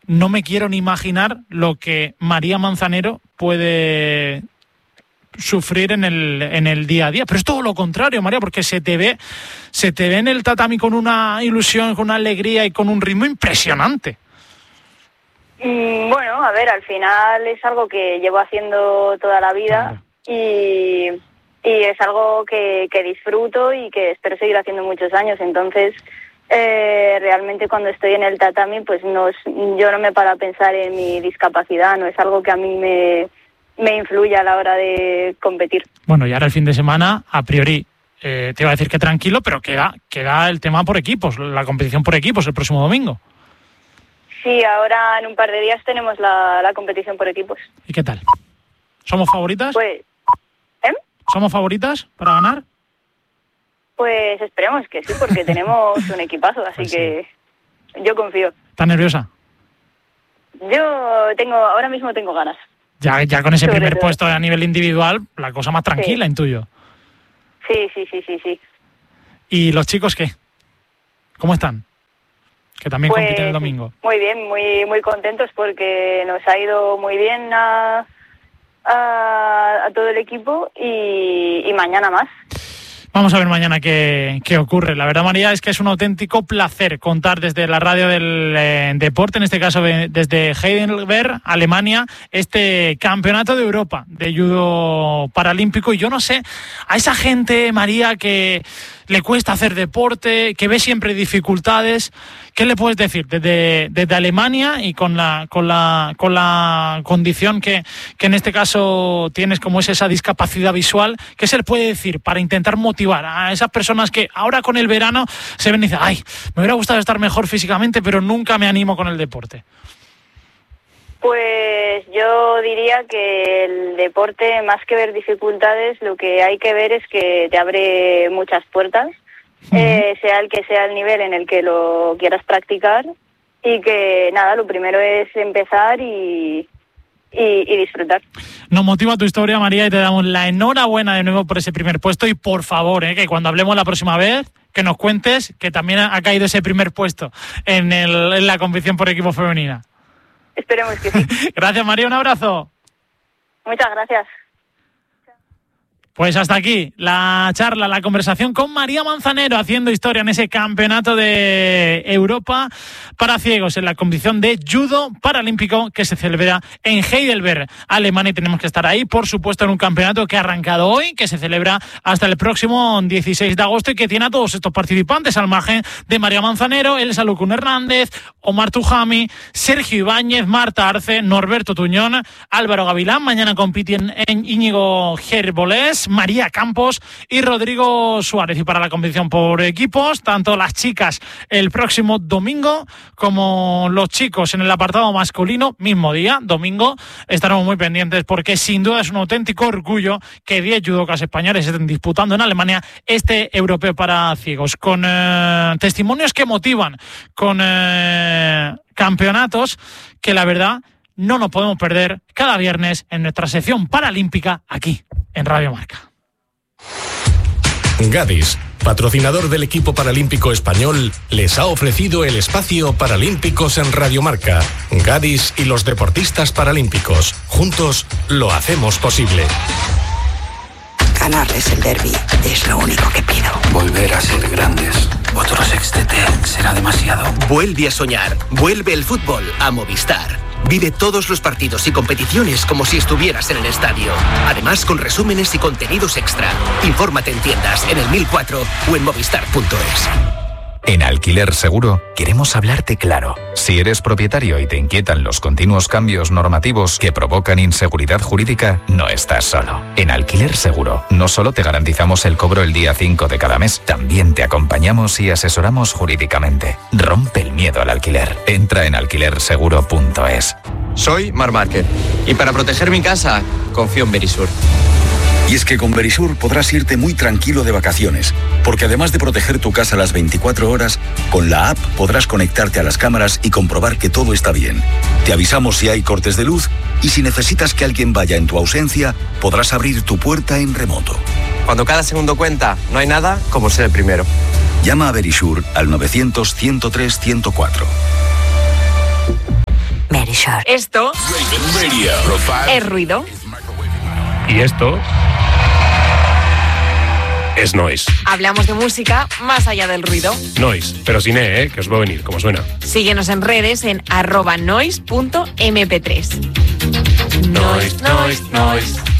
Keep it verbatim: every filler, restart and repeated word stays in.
no me quiero ni imaginar lo que María Manzanero puede sufrir en el en el día a día. Pero es todo lo contrario, María, porque se te ve se te ve en el tatami con una ilusión, con una alegría y con un ritmo impresionante. Mm, bueno, a ver, al final es algo que llevo haciendo toda la vida. Claro. y, y es algo que, que disfruto y que espero seguir haciendo muchos años. Entonces, eh, realmente cuando estoy en el tatami, pues no es, yo no me paro a pensar en mi discapacidad, no es algo que a mí me me influye a la hora de competir. Bueno, y ahora el fin de semana, a priori, eh, te iba a decir que tranquilo, pero queda, queda el tema por equipos, la competición por equipos el próximo domingo. Sí, ahora en un par de días tenemos la, la competición por equipos. ¿Y qué tal? ¿Somos favoritas? Pues, ¿eh? ¿Somos favoritas para ganar? Pues esperemos que sí, porque tenemos un equipazo, así pues sí. que yo confío. ¿Estás nerviosa? Yo tengo, ahora mismo tengo ganas. Ya, ya con ese Sobre primer todo. puesto a nivel individual, la cosa más tranquila, Sí. intuyo. Sí, sí, sí, sí, sí. ¿Y los chicos qué? ¿Cómo están? Que también Pues, compiten el domingo. Muy bien, muy muy contentos porque nos ha ido muy bien a, a, a todo el equipo y, y mañana más. Vamos a ver mañana qué, qué ocurre. La verdad, María, es que es un auténtico placer contar desde la radio del eh, deporte, en este caso desde Heidelberg, Alemania, este campeonato de Europa de judo paralímpico. Y yo no sé, a esa gente, María, que le cuesta hacer deporte, que ve siempre dificultades, ¿qué le puedes decir desde, desde Alemania y con la con la con la condición que, que en este caso tienes, como es esa discapacidad visual? ¿Qué se le puede decir para intentar motivar a esas personas que ahora con el verano se ven y dicen, ay, me hubiera gustado estar mejor físicamente, pero nunca me animo con el deporte? Pues yo diría que el deporte, más que ver dificultades, lo que hay que ver es que te abre muchas puertas, uh-huh. eh, sea el que sea el nivel en el que lo quieras practicar, y que nada, lo primero es empezar y, y, y disfrutar. Nos motiva tu historia, María, y te damos la enhorabuena de nuevo por ese primer puesto, y por favor, eh, que cuando hablemos la próxima vez, que nos cuentes que también ha caído ese primer puesto en, el, en la competición por equipo femenina. Esperemos que sí. Gracias, María, un abrazo. Muchas gracias. Pues hasta aquí la charla, la conversación con María Manzanero, haciendo historia en ese campeonato de Europa para ciegos en la competición de judo paralímpico que se celebra en Heidelberg, Alemania. Y tenemos que estar ahí, por supuesto, en un campeonato que ha arrancado hoy, que se celebra hasta el próximo dieciséis de agosto y que tiene a todos estos participantes al margen de María Manzanero, Elsa Lucun Hernández, Omar Tujami, Sergio Ibáñez, Marta Arce, Norberto Tuñón, Álvaro Gavilán. Mañana compiten en Íñigo Gerbolés, María Campos y Rodrigo Suárez. Y para la competición por equipos, tanto las chicas el próximo domingo como los chicos en el apartado masculino, mismo día, domingo, estaremos muy pendientes porque sin duda es un auténtico orgullo que diez judocas españoles estén disputando en Alemania este europeo para ciegos, con eh, testimonios que motivan, con eh, campeonatos que la verdad no nos podemos perder cada viernes en nuestra sección paralímpica aquí en Radio Marca. Gadis, patrocinador del equipo paralímpico español, les ha ofrecido el espacio Paralímpicos en Radio Marca. Gadis y los deportistas paralímpicos, juntos lo hacemos posible. Ganarles el derbi es lo único que pido. Volver a ser grandes. Otro sextete será demasiado. Vuelve a soñar. Vuelve el fútbol a Movistar. Vive todos los partidos y competiciones como si estuvieras en el estadio. Además, con resúmenes y contenidos extra. Infórmate en tiendas, en el mil cuatro o en movistar punto es. En Alquiler Seguro queremos hablarte claro. Si eres propietario y te inquietan los continuos cambios normativos que provocan inseguridad jurídica, no estás solo. En Alquiler Seguro no solo te garantizamos el cobro el día cinco de cada mes, también te acompañamos y asesoramos jurídicamente. Rompe el miedo al alquiler. Entra en alquiler seguro punto es. Soy Marc Márquez y para proteger mi casa confío en Verisur. Y es que con Verisur podrás irte muy tranquilo de vacaciones, porque además de proteger tu casa las veinticuatro horas, con la app podrás conectarte a las cámaras y comprobar que todo está bien. Te avisamos si hay cortes de luz y si necesitas que alguien vaya en tu ausencia, podrás abrir tu puerta en remoto. Cuando cada segundo cuenta, no hay nada como ser el primero. Llama a Verisur al novecientos, ciento tres, ciento cuatro. televisor. Esto es ruido. Y esto es noise. Hablamos de música más allá del ruido. Noise, pero sin E, ¿eh? Que os va a venir, como suena. Síguenos en redes en arroba noise punto eme pe tres. Noise, noise, noise.